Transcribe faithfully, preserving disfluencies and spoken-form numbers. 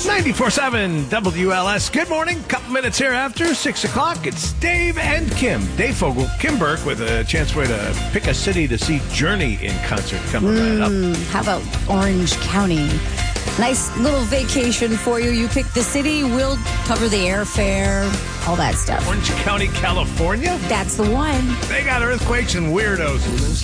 ninety-four point seven W L S. Good morning. Couple minutes here after six o'clock. It's Dave and Kim. Dave Fogel, Kim Burke with a chance for you to pick a city to see Journey in concert coming mm, right up. How about Orange County? Nice little vacation for you. You pick the city. We'll cover the airfare, all that stuff. Orange County, California? That's the one. They got earthquakes and weirdos.